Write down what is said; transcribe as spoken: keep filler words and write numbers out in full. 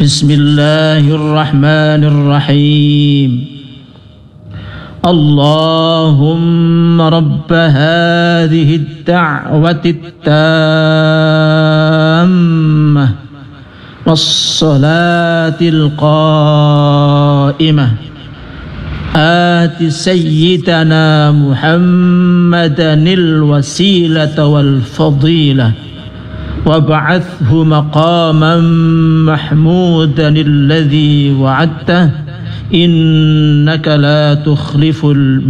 بسم الله الرحمن الرحيم اللهم رب هذه الدعوة التامة والصلاة القائمة آت سيدنا محمدا الوسيلة والفضيلة وابعثه مقاما محمودا الذي وعدته إنك لا تخلف الميعاد